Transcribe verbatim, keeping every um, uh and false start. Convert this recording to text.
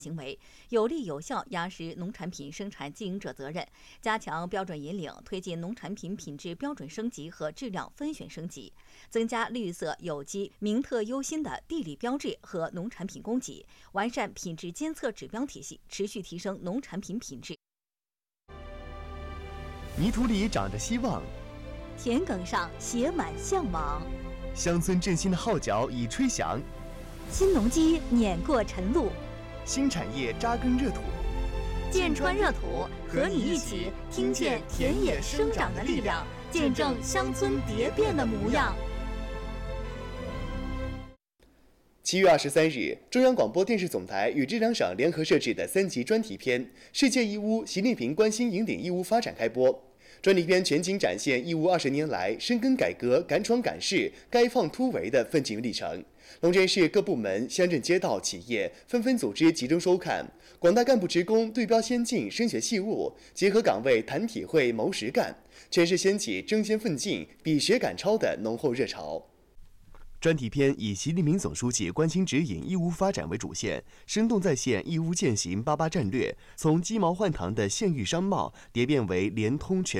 行为，有力有效压实农产品生产经营者责任，加强标准引领，推进农产品品质标准升级和质量分选升级，增加绿色、有机、名特优新的地理标志和农产品供给，完善品质监测指标体系，持续提升农产品品质。 泥土里长着希望， 田埂上写满向往， 乡村振兴的号角已吹响， 新农机碾过晨露， 新产业扎根热土， 剑穿热土，和你一起听见田野生长的力量，见证乡村蝶变的模样。 七月二十三日，中央广播电视总台与浙江省联合设置的三集专题片《世界义乌，习近平关心引领义乌发展》开播。专题片全景展现义乌二十年来深耕改革、敢闯敢试、该放突围的奋进历程。龙镇市各部门、乡镇街道、企业纷纷组织集中收看，广大干部职工对标先进、深学细务，结合岗位谈体会、谋实干，全市掀起争先奋进、比学赶超的浓厚热潮。 专题片以习近平总书记关心指引义乌发展为主线，生动再现义乌践行八八战略，从鸡毛换糖的县域商贸蝶变为联通全